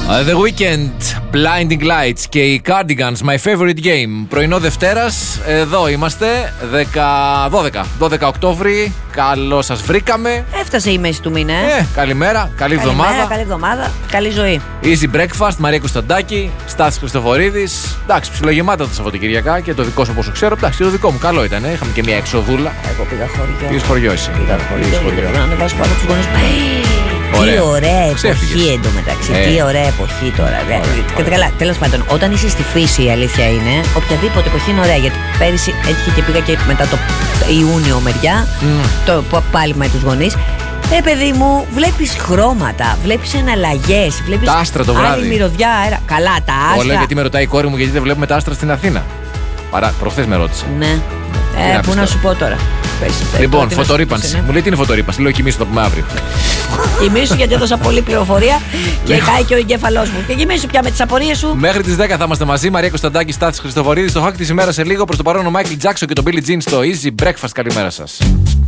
The Weeknd, Blinding Lights και οι Cardigans, My Favorite Game. Πρωινό Δευτέρας, εδώ είμαστε, 12 Οκτώβρη. Καλώς σας βρήκαμε. Έφτασε η μέση του μήνα. Καλημέρα, καλή εβδομάδα. Καλή εβδομάδα, καλή ζωή. Easy Breakfast, Μαρία Κωνσταντάκη, Στάθης Χριστοφορίδης. Εντάξει, ψιλογεμάτα τα Σαββατοκυριακά και το δικό σου όπως ξέρω. Εντάξει, το δικό μου καλό ήταν. Είχαμε και μια εξοδούλα. Εγώ πήγα χωριό. Πήγες χωριό εσύ. Πήγα χωριό. Να ανεβάσω πάνω τους γονείς. Τι ωραία εποχή εντωμεταξύ. Τι ωραία εποχή τώρα. Καλά, τέλος πάντων, όταν είσαι στη φύση, η αλήθεια είναι, οποιαδήποτε εποχή είναι ωραία. Γιατί πέρυσι έτυχε και πήγα και μετά το Ιούνιο μεριά, πάλι με τους γονείς. Παιδί μου, βλέπεις χρώματα, βλέπεις εναλλαγές, βλέπεις τα άστρα το βράδυ. Άλλη μυρωδιά αέρα. Καλά, τα άστρα. Όλα γιατί με ρωτάει η κόρη μου γιατί δεν βλέπουμε τα άστρα στην Αθήνα. Προχθές με ρώτησε. Ναι. Πού να σου πω τώρα. Λοιπόν, φωτορύπανση. Μου λέει τι είναι φωτορύπανση. Λέω κοιμήσου, το πούμε αύριο. Κοιμήσου γιατί έδωσα πολύ πληροφορία και κάει και ο εγκέφαλός μου. Και κοιμήσου πια με τις απορίες σου. Μέχρι τις 10 θα είμαστε μαζί. Μαρία Κωνσταντάκη, Στάθης Χριστοφορίδης. Στο hack της ημέρας σε λίγο. Προς το παρόν ο Μάικλ Τζάκσον και το Billie Jean στο Easy Breakfast. Καλημέρα σας.